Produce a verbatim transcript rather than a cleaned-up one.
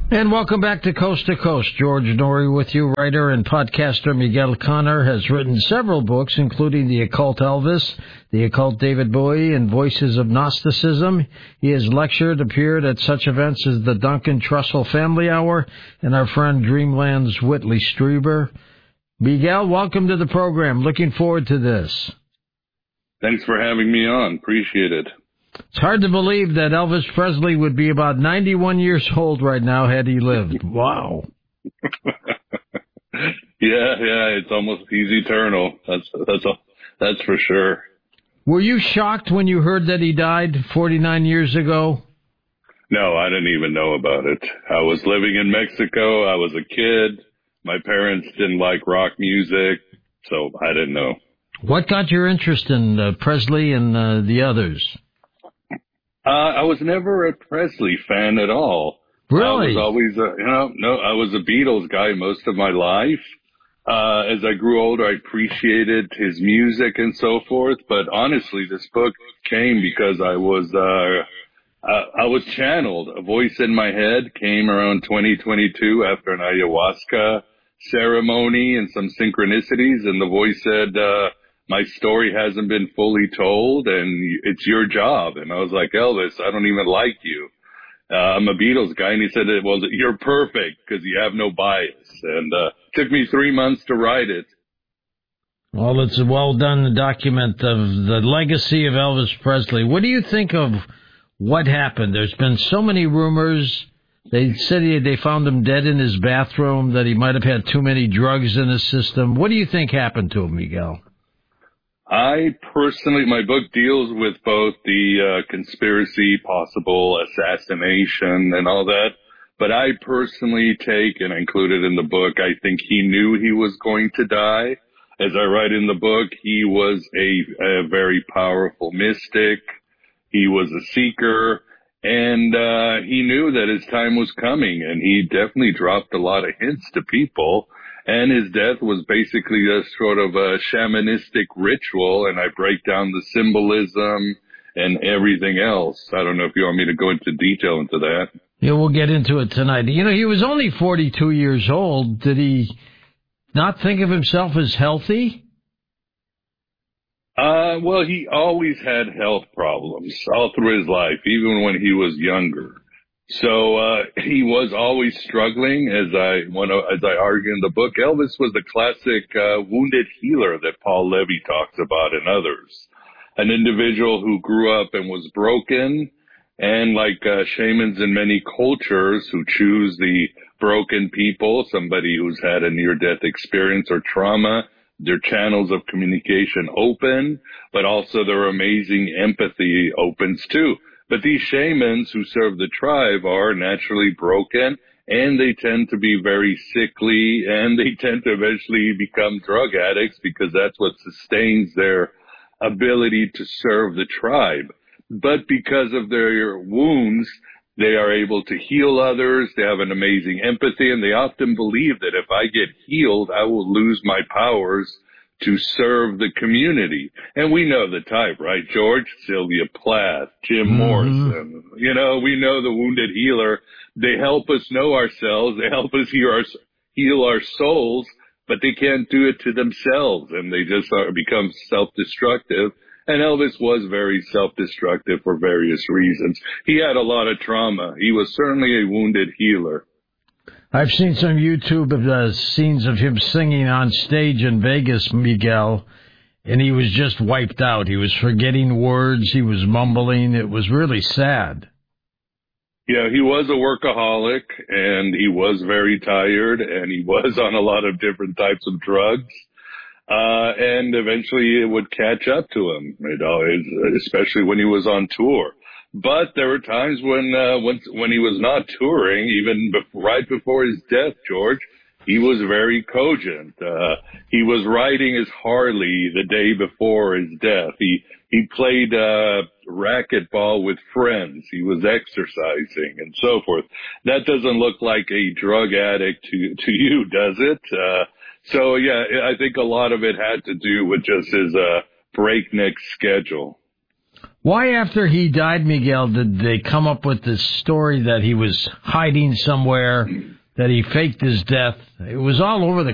And welcome back to Coast to Coast. George Noory with you. Writer and podcaster Miguel Conner has written several books, including The Occult Elvis, The Occult David Bowie, and Voices of Gnosticism. He has lectured, appeared at such events as the Duncan Trussell Family Hour and our friend Dreamland's Whitley Strieber. Miguel, welcome to the program. Looking forward to this. Thanks for having me on. Appreciate it. It's hard to believe that Elvis Presley would be about ninety-one years old right now had he lived. Wow. yeah, yeah, it's almost, he's eternal. That's, that's, that's for sure. Were you shocked when you heard that he died forty-nine years ago? No, I didn't even know about it. I was living in Mexico. I was a kid. My parents didn't like rock music, so I didn't know. What got your interest in uh, Presley and uh, the others? Uh, I was never a Presley fan at all. Really? I was always, a, you know, no, I was a Beatles guy most of my life. Uh, as I grew older, I appreciated his music and so forth. But honestly, this book came because I was, uh, uh, I was channeled. A voice in my head came around twenty twenty-two after an ayahuasca ceremony and some synchronicities. And the voice said, uh, my story hasn't been fully told, and it's your job. And I was like, Elvis, I don't even like you. Uh, I'm a Beatles guy. And he said, well, you're perfect because you have no bias. And uh took me three months to write it. Well, it's a well-done document of the legacy of Elvis Presley. What do you think of what happened? There's been so many rumors. They said he, they found him dead in his bathroom, that he might have had too many drugs in his system. What do you think happened to him, Miguel? I personally, my book deals with both the uh, conspiracy, possible assassination, and all that. But I personally take, and include it in the book, I think he knew he was going to die. As I write in the book, he was a, a very powerful mystic. He was a seeker, and uh, he knew that his time was coming, and he definitely dropped a lot of hints to people. And his death was basically a sort of a shamanistic ritual, and I break down the symbolism and everything else. I don't know if you want me to go into detail into that. Yeah, we'll get into it tonight. You know, he was only forty-two years old. Did he not think of himself as healthy? Uh, well, he always had health problems all through his life, even when he was younger. So, uh, he was always struggling, as I want to, as I argue in the book. Elvis was the classic, uh, wounded healer that Paul Levy talks about and others. An individual who grew up and was broken, and like, uh, shamans in many cultures who choose the broken people, somebody who's had a near-death experience or trauma, their channels of communication open, but also their amazing empathy opens too. But these shamans who serve the tribe are naturally broken, and they tend to be very sickly, and they tend to eventually become drug addicts because that's what sustains their ability to serve the tribe. But because of their wounds, they are able to heal others. They have an amazing empathy, and they often believe that if I get healed, I will lose my powers to serve the community. And we know the type, right, George? Sylvia Plath, Jim mm-hmm. Morrison. You know, we know the wounded healer. They help us know ourselves. They help us heal our, heal our souls, but they can't do it to themselves, and they just are, become self-destructive. And Elvis was very self-destructive for various reasons. He had a lot of trauma. He was certainly a wounded healer. I've seen some YouTube of the scenes of him singing on stage in Vegas, Miguel, and he was just wiped out. He was forgetting words. He was mumbling. It was really sad. Yeah, he was a workaholic, and he was very tired, and he was on a lot of different types of drugs. Uh, and eventually it would catch up to him, you know, especially when he was on tour. But there were times when, uh, when, when he was not touring, even be- right before his death, George, he was very cogent. Uh, he was riding his Harley the day before his death. He, he played, uh, racquetball with friends. He was exercising and so forth. That doesn't look like a drug addict to, to you, does it? Uh, so yeah, I think a lot of it had to do with just his, uh, breakneck schedule. Why, after he died, Miguel, did they come up with this story that he was hiding somewhere, that he faked his death? It was all over the